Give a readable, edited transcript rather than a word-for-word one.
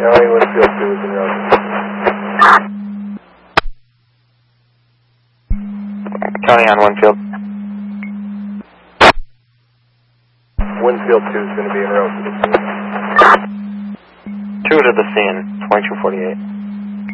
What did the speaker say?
County Winfield 2 is in route. County on Winfield. Winfield 2 is going to be en route to the scene. 2 to the scene, 2248.